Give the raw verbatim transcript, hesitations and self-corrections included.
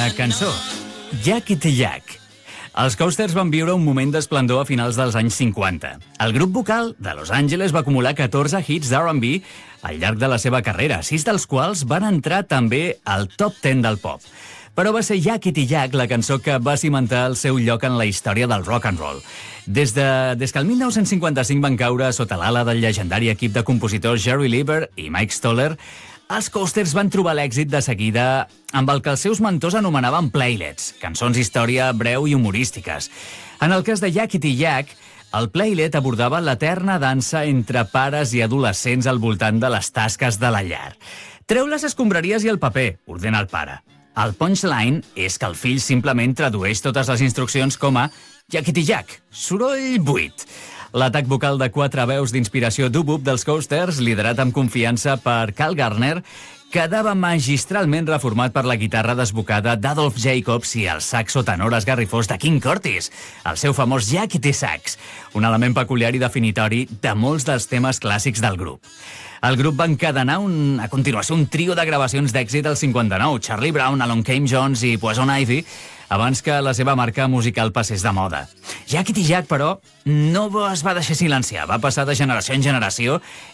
una cançó, Yakety Yak. Els Coasters van viure un moment d'esplendor a finals dels anys cinquanta. El grup vocal de Los Angeles va acumular catorze hits d'R and B al llarg de la seva carrera, sis dels quals van entrar també al top deu del pop. Però va ser Yakety Yak la cançó que va cimentar el seu lloc en la història del rock and roll. Des, de, des que el mil nou-cents cinquanta-cinc van caure sota l'ala del llegendari equip de compositors Jerry Leiber i Mike Stoller, els Coasters van trobar l'èxit de seguida amb el que els seus mentors anomenaven playlets, cançons d'història breu i humorístiques. En el cas de Yakety Yak, el playlet abordava l'eterna dansa entre pares i adolescents al voltant de les tasques de la llar. Treu les escombraries i el paper, ordena el pare. El punchline és que el fill simplement tradueix totes les instruccions com a Yakety Yak, soroll buit. L'atac vocal de quatre veus d'inspiració doo-wop dels Coasters, liderat amb confiança per Cal Gardner, quedava magistralment reformat per la guitarra desbocada d'Adolph Jacobs i el saxo tenor esgarrifós de King Curtis, el seu famós Yakety Sax, un element peculiar i definitori de molts dels temes clàssics del grup. El grup va encadenar un, a continuació un trio de gravacions d'èxit al cinquanta-nou, Charlie Brown, Along Came Jones i Poison Ivy, abans que la seva marca musical passés de moda. Yakety Yak, però, no es va deixar silenciar, va passar de generació en generació